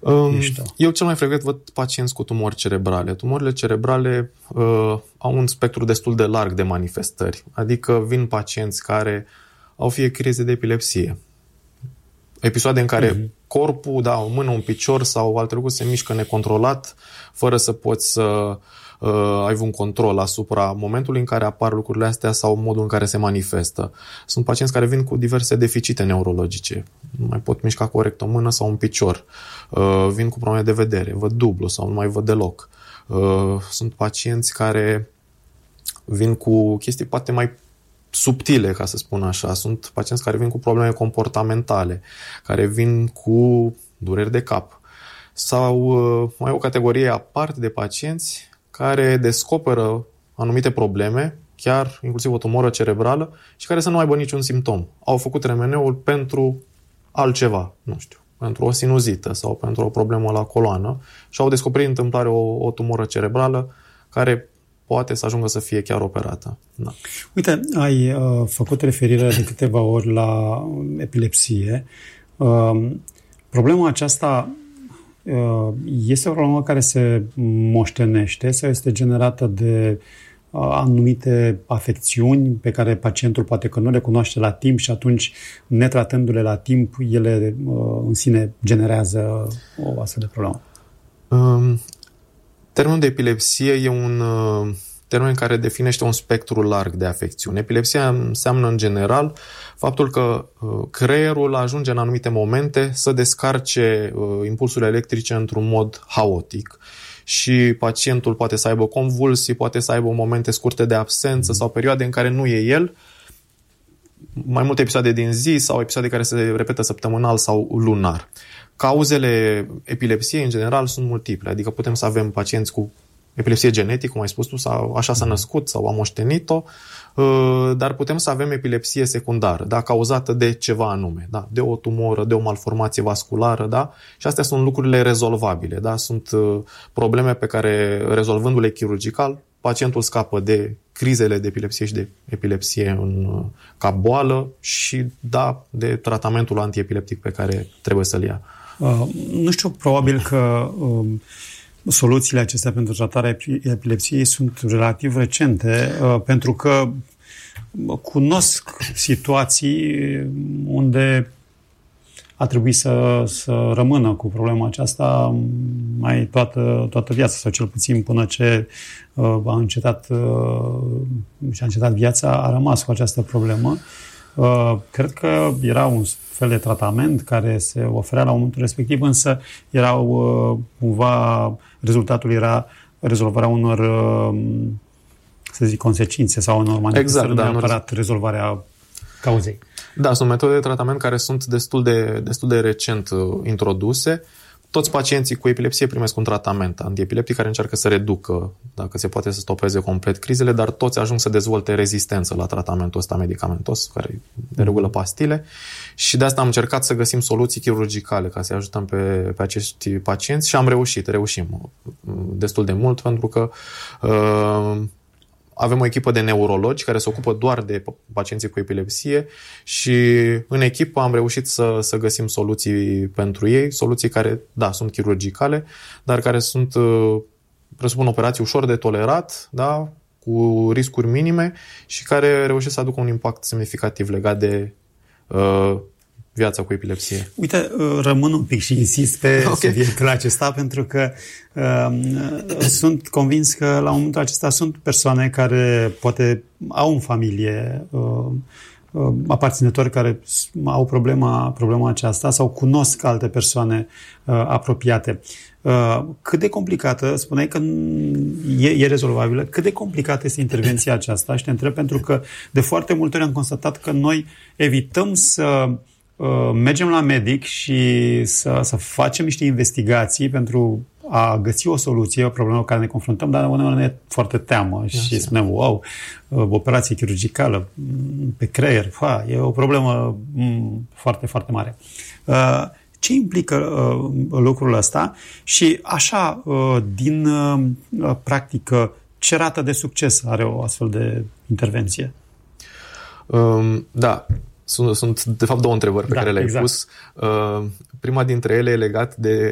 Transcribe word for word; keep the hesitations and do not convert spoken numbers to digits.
Eu cel mai frecvent văd pacienți cu tumori cerebrale. Tumorile cerebrale uh, au un spectru destul de larg de manifestări. Adică vin pacienți care au fie crize de epilepsie, episoade în care uh-huh. corpul, da, o mână, un picior sau alte lucruri se mișcă necontrolat, fără să poți să uh, ai un control asupra momentului în care apar lucrurile astea sau modul în care se manifestă. Sunt pacienți care vin cu diverse deficite neurologice. Nu mai pot mișca corect o mână sau un picior. Uh, vin cu probleme de vedere, văd dublu sau nu mai văd deloc. Uh, sunt pacienți care vin cu chestii poate mai subtile, ca să spun așa. Sunt pacienți care vin cu probleme comportamentale, care vin cu dureri de cap. Sau uh, mai o categorie aparte de pacienți care descoperă anumite probleme, chiar inclusiv o tumoră cerebrală, și care să nu aibă niciun simptom. Au făcut R M N-ul pentru altceva, nu știu, pentru o sinuzită sau pentru o problemă la coloană și au descoperit întâmplare o, o tumoră cerebrală care poate să ajungă să fie chiar operată. Da. Uite, ai uh, făcut referire de câteva ori la epilepsie. Uh, problema aceasta uh, este o problemă care se moștenește sau este generată de uh, anumite afecțiuni pe care pacientul poate că nu le cunoaște la timp și atunci, netratându-le la timp, ele uh, în sine generează o astfel de problemă? Um... Termenul de epilepsie e un uh, termen care definește un spectru larg de afecțiuni. Epilepsia înseamnă în general faptul că uh, creierul ajunge în anumite momente să descarce uh, impulsurile electrice într-un mod haotic și pacientul poate să aibă convulsii, poate să aibă momente scurte de absență sau perioade în care nu e el, mai multe episoade din zi sau episoade care se repetă săptămânal sau lunar. Cauzele epilepsiei, în general, sunt multiple. Adică putem să avem pacienți cu epilepsie genetică, cum ai spus tu, sau așa s-a născut sau a moștenit-o, dar putem să avem epilepsie secundară, da, cauzată de ceva anume, da, de o tumoră, de o malformație vasculară, da, și astea sunt lucrurile rezolvabile, da, sunt probleme pe care, rezolvându-le chirurgical, pacientul scapă de crizele de epilepsie și de epilepsie în, ca boală și, da, de tratamentul antiepileptic pe care trebuie să-l ia. Uh, nu știu, probabil că uh, soluțiile acestea pentru tratarea epilepsiei sunt relativ recente, uh, pentru că cunosc situații unde a trebuit să, să rămână cu problema aceasta mai toată, toată viața, sau cel puțin până ce uh, a încetat, uh, și-a încetat viața, a rămas cu această problemă. Uh, cred că era un fel de tratament care se oferea la momentul respectiv, însă erau uh, cumva, rezultatul era rezolvarea unor, uh, să zic, consecințe sau unor manifestări, exact, da, neapărat nu... rezolvarea cauzei. Da, sunt metode de tratament care sunt destul de, destul de recent uh, introduse. Toți pacienții cu epilepsie primesc un tratament antiepileptic care încearcă să reducă, dacă se poate, să stopeze complet crizele, dar toți ajung să dezvolte rezistență la tratamentul ăsta medicamentos, care e de regulă pastile, și de asta am încercat să găsim soluții chirurgicale ca să ajutăm pe, pe acești pacienți și am reușit, reușim destul de mult, pentru că uh, avem o echipă de neurologi care se ocupă doar de pacienții cu epilepsie și în echipă am reușit să, să găsim soluții pentru ei, soluții care, da, sunt chirurgicale, dar care sunt, presupun, operații ușor de tolerat, da, cu riscuri minime și care reușesc să aducă un impact semnificativ legat de uh, viața cu epilepsie. Uite, rămân un pic și insist pe okay. subiectul acesta, pentru că uh, sunt convins că la momentul acesta sunt persoane care poate au în familie uh, uh, aparținători care au problema, problema aceasta sau cunosc alte persoane uh, apropiate. Uh, cât de complicată, spuneai că e, e rezolvabilă, cât de complicată este intervenția aceasta? Și te întreb pentru că de foarte multe ori am constatat că noi evităm să mergem la medic și să, să facem niște investigații pentru a găsi o soluție, o problemă cu care ne confruntăm, dar uneori ne e foarte teamă și Așa. spunem, wow, operație chirurgicală pe creier, ha, e o problemă foarte, foarte mare. Ce implică lucrul ăsta? Și așa, din practică, ce rată de succes are o astfel de intervenție? Um, da, Sunt, sunt, de fapt, două întrebări pe da, care le-ai exact. pus. Uh, prima dintre ele e legat de